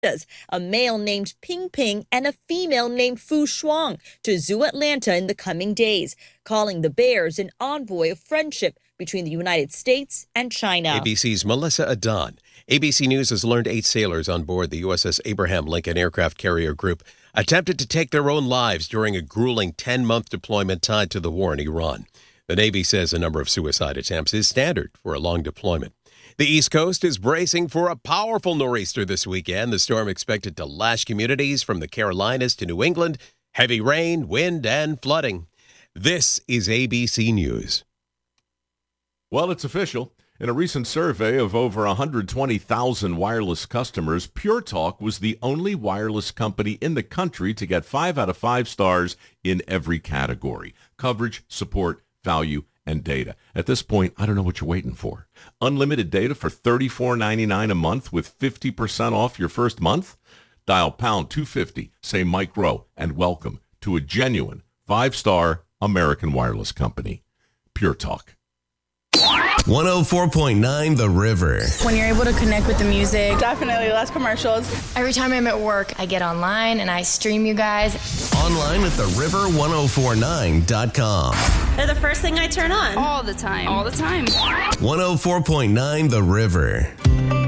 a male named Ping Ping and a female named Fu Shuang to Zoo Atlanta in the coming days, calling the bears an envoy of friendship between the United States and China. ABC's Melissa Adon. ABC News has learned 8 sailors on board the USS Abraham Lincoln Aircraft Carrier Group attempted to take their own lives during a grueling 10-month deployment tied to the war in Iran. The Navy says a number of suicide attempts is standard for a long deployment. The East Coast is bracing for a powerful nor'easter this weekend. The storm expected to lash communities from the Carolinas to New England. Heavy rain, wind, and flooding. This is ABC News. Well, it's official. In a recent survey of over 120,000 wireless customers, Pure Talk was the only wireless company in the country to get 5 out of 5 stars in every category: coverage, support, value, and data. At this point, I don't know what you're waiting for. Unlimited data for $34.99 a month with 50% off your first month? Dial pound 250, say Mike Rowe, and welcome to a genuine 5-star American wireless company. Pure Talk. 104.9 The River. When you're able to connect with the music. Definitely less commercials. Every time I'm at work, I get online and I stream you guys. Online at theriver1049.com. They're the first thing I turn on. All the time. All the time. 104.9 The River.